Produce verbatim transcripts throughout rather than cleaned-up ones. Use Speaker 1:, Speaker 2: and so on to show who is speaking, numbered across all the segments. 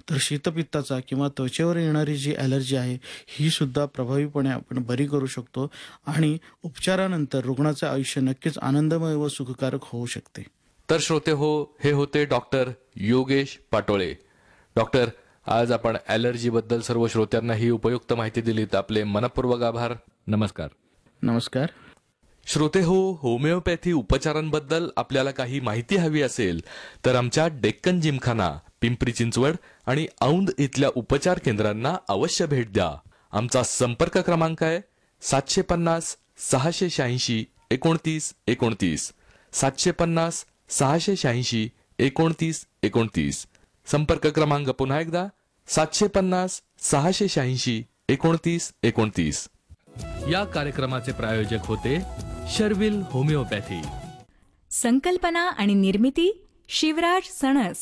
Speaker 1: तर शीतपित्ताचा किंवा त्वचेवर येणारी जी ॲलर्जी आहे ही सुद्धा प्रभावीपणे आपण बरी करू शकतो आणि उपचारानंतर रुग्णाचं आयुष्य नक्कीच आनंदमय व सुखकारक होऊ शकते.
Speaker 2: तर श्रोते हो, हे होते डॉक्टर योगेश पाटोळे. डॉक्टर, आज आपण ॲलर्जी बद्दल सर्व श्रोत्यांना ही उपयुक्त माहिती दिलीत. आपले मनपूर्वक आभार. नमस्कार.
Speaker 1: नमस्कार.
Speaker 2: श्रोते हो, होमिओपॅथी उपचारांबद्दल आपल्याला काही माहिती हवी असेल तर आमच्या डेक्कन जिमखाना, पिंपरी चिंचवड आणि औंध इथल्या उपचार केंद्रांना अवश्य भेट द्या. आमचा संपर्क क्रमांक आहे सातशे पन्नास सहाशे शहाऐंशी एकोणतीस एकोणतीस सातशे पन्नास सहाशे शहाऐंशी एकोणतीस एकोणतीस. संपर्क क्रमांक पुन्हा एकदा सातशे पन्नास सहाशे शहाऐंशी एकोणतीस एकोणतीस. या कार्यक्रमाचे प्रायोजक होते शर्विल होमिओपॅथी.
Speaker 3: संकल्पना आणि निर्मिती शिवराज सणस.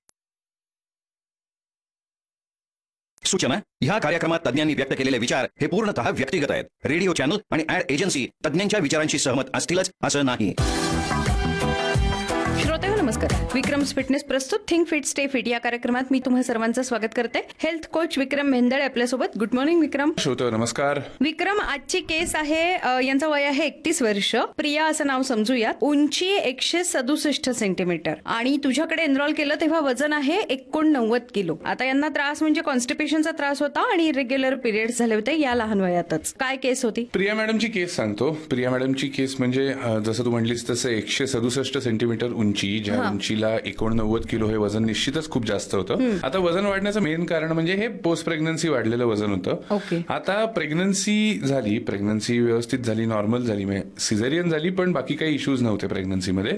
Speaker 4: सूचना: ह्या कार्यक्रमात तज्ञांनी व्यक्त केलेले विचार हे पूर्णतः व्यक्तिगत आहेत. रेडिओ चॅनल आणि ऍड एजन्सी तज्ञांच्या विचारांशी सहमत असतीलच असं नाही.
Speaker 5: श्रोतेहो नमस्कार. विक्रम्स फिटनेस प्रस्तुत थिंक फिट स्टे फिट या कार्यक्रमात मी तुम्हा सर्वांचं स्वागत करते. हेल्थ कोच विक्रम मेंदळे आपल्यासोबत. गुड मॉर्निंग विक्रम.
Speaker 6: श्रोतेहो नमस्कार.
Speaker 5: विक्रम, आजची केस आहे, यांचं वय आहे एकतीस वर्ष. प्रिया असं नाव समजूयात. उंची एकशे सदुसष्ट सेंटीमीटर आणि तुझ्याकडे एनरोल केलं तेव्हा वजन आहे एकोणनव्वद किलो. आता यांना त्रास म्हणजे कॉन्स्टिपेशनचा त्रास होता आणि इरेग्युलर पिरियड्स झाले होते या लहान वयातच. काय केस होती?
Speaker 6: प्रिया मॅडमची केस सांगतो. प्रिया मॅडमची केस म्हणजे जसं तू म्हणलीस तसं एकशे सदुसष्ट सेंटीमीटर उंची, ज्या उंचीला एकोणनव्वद किलो हे वजन निश्चितच खूप जास्त होतं. आता वजन वाढण्याचं मेन कारण म्हणजे हे पोस्ट प्रेग्नन्सी वाढलेलं वजन होतं. आता प्रेग्नन्सी झाली, प्रेग्नन्सी व्यवस्थित झाली, नॉर्मल झाली, म्हणजे सिझेरियन झाली, पण बाकी काही इश्यूज नव्हते प्रेग्नन्सीमध्ये.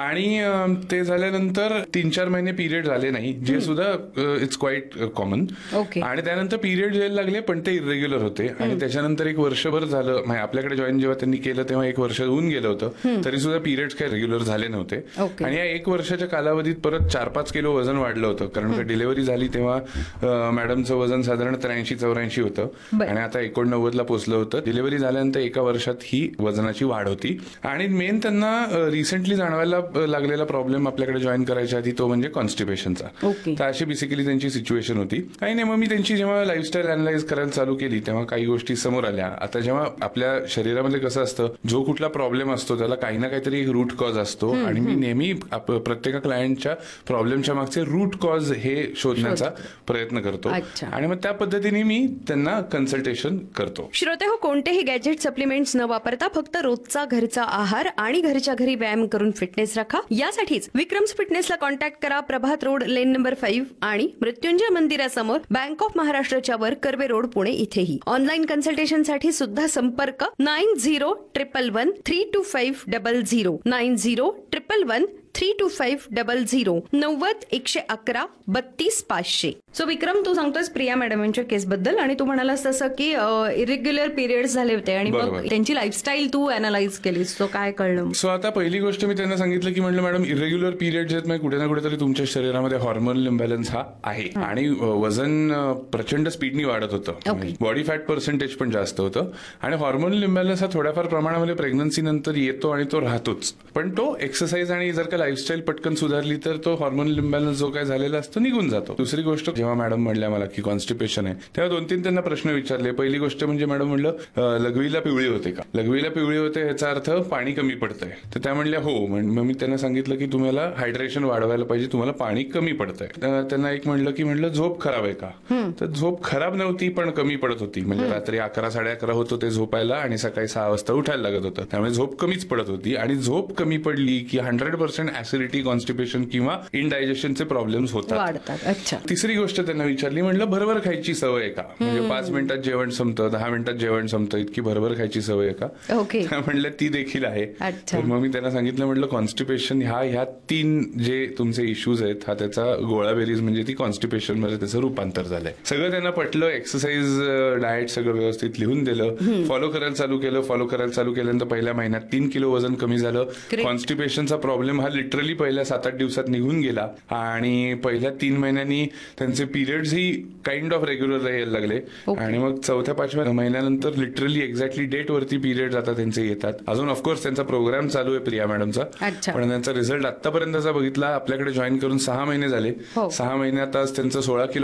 Speaker 6: आणि ते झाल्यानंतर तीन चार महिने पिरियड झाले नाही, जे सुद्धा इट्स क्वाईट कॉमन. आणि त्यानंतर पिरियड यायला लागले, पण ते इरेग्युलर होते. आणि त्याच्यानंतर एक वर्षभर झालं, म्हणजे आपल्याकडे जॉईन जेव्हा त्यांनी केलं तेव्हा एक वर्ष होऊन गेलं होतं, तरी सुद्धा पिरियड्स काही रेग्युलर झाले नव्हते. आणि या एक वर्षाच्या कालावधीत परत चार पाच किलो वजन वाढलं होतं, कारण का डिलिव्हरी झाली तेव्हा मॅडमचं वजन साधारण त्र्याऐंशी चौऱ्याऐंशी होतं आणि आता एकोणनव्वद ला पोहोचलं होतं. डिलिव्हरी झाल्यानंतर एका वर्षात ही वजनाची वाढ होती. आणि मेन त्यांना रिसेंटली जाणवायला लागलेला प्रॉब्लेम आपल्याकडे जॉईन करायच्या आधी तो म्हणजे कॉन्स्टिपेशनचा. तर अशी बेसिकली त्यांची सिच्युएशन होती. काही नाही, मग मी त्यांची जेव्हा लाईफस्टाईल अनालाइज करायला चालू केली तेव्हा काही गोष्टी समोर आल्या. आता जेव्हा आपल्या शरीरामध्ये कसं असतं, जो कुठला प्रॉब्लेम असतो त्याला काही ना काहीतरी एक रूट कॉज असतो आणि मी नेहमी प्रत्येक क्लायंटच्या प्रॉब्लेमच्या मागचे रूट कॉज हे शोधण्याचा प्रयत्न करतो आणि मग त्या पद्धतीने मी त्यांना कन्सल्टेशन करतो.
Speaker 5: श्रोते हो, कोणतेही गॅजेट सप्लिमेंट्स न वापरता फक्त रोजचा घरचा आहार आणि घरच्या घरी व्यायाम करून फिटनेस राखा. यासाठीच विक्रम्स फिटनेसला कॉन्टॅक्ट करा. प्रभात रोड, लेन नंबर फाईव्ह आणि मृत्युंजय मंदिरासमोर, बँक ऑफ महाराष्ट्राच्या वर, कर्वे रोड, पुणे इथेही. ऑनलाईन कन्सल्टेशनसाठी सुद्धा संपर्क nine zero triple one three to five double zero nine zero triple one three to five double zero नव्वद एकशे अकरा बत्तीस पाचशे. सो विक्रम, तू सांगतोस प्रिया मॅडम यांच्या केस बद्दल आणि तू म्हणालास तसं की इरेग्युलर पिरियड्स झाले होते आणि मग त्यांची लाईफस्टाईल तू अनालाइज केलीस. सो काय कळलं?
Speaker 6: सो आता पहिली गोष्ट मी त्यांना सांगितलं की म्हटलं मॅडम, इरेग्युलर पिरियड्स आहेत, म्हणजे कुठे ना कुठेतरी तुमच्या शरीरामध्ये हॉर्मोनल इम्बॅलन्स हा आहे आणि वजन प्रचंड स्पीडनी वाढत होतं, बॉडी फॅट पर्सेंटेज पण जास्त होतं आणि हॉर्मोनल इम्बॅलन्स हा थोड्याफार प्रमाणामध्ये प्रेग्नन्सी नंतर येतो आणि तो राहतोच. पण तो एक्सरसाइज आणि जर का लाईफस्टाईल पटकन सुधारली तर तो हॉर्मोनल इम्बॅलन्स जो काय झालेला असतो निघून जातो. दुसरी गोष्ट, जेव्हा मॅडम म्हणल्या मला की कॉन्स्टिपेशन आहे तेव्हा दोन तीन त्यांना प्रश्न विचारले. पहिली गोष्ट म्हणजे मॅडम म्हणलं लघवीला पिवळी होते का? लघवीला पिवळी होते याचा अर्थ पाणी कमी पडतंय. तर त्या म्हणल्या हो. मग मी त्यांना सांगितलं की तुम्हाला हायड्रेशन वाढवायला पाहिजे, तुम्हाला पाणी कमी पडतंय. त्यांना एक म्हणलं की म्हणलं झोप खराब आहे का? तर झोप खराब नव्हती पण कमी पडत होती, म्हणजे रात्री अकरा साडे अकरा होत होते झोपायला आणि सकाळी सहा वाजता उठायला लागत होतं, त्यामुळे झोप कमीच पडत होती. आणि झोप कमी पडली की हंड्रेड पर्सेंट ऍसिडिटी, कॉन्स्टिपेशन किंवा इनडायजेशनचे प्रॉब्लेम्स होतात. तिसरी गोष्ट त्यांना विचारली, म्हणलं भरभर खायची सवय आहे का? म्हणजे पाच मिनिटात जेवण संपतं, दहा मिनिटात जेवण संपतं, इतकी भरभर खायची सवय आहे का? म्हणलं ती देखील आहे. तर मग मी त्यांना सांगितलं, म्हटलं कॉन्स्टिपेशन ह्या ह्या तीन जे तुमचे इश्यूज आहेत हा त्याचा गोळाबेरीज म्हणजे ती कॉन्स्टिपेशन मध्ये त्याचं रूपांतर झालंय. सगळं त्यांना पटलं. एक्सरसाइज, डाएट सगळं व्यवस्थित लिहून दिलं, फॉलो करायला चालू केलं. फॉलो करायला चालू केल्यानंतर पहिल्या महिन्यात तीन किलो वजन कमी झालं. कॉन्स्टिपेशनचा प्रॉब्लेम हा लिटरली पहिल्या सात आठ दिवसात निघून गेला आणि पहिल्या तीन महिन्यांनी त्यांचे periods he kind of regular यायला लागले. आणि मग चौथ्या पाचव्या महिन्यानंतर लिटरली एक्झॅक्टली डेट वरती पिरियड आता त्यांचे येतात. अजून ऑफकोर्स त्यांचा प्रोग्राम चालू आहे प्रिया मॅडमचा, पण त्यांचा रिझल्ट आतापर्यंतचा बघितला, आपल्याकडे जॉईन करून सहा महिने झाले. सहा महिन्यात आज त्यांचं सोळा किलो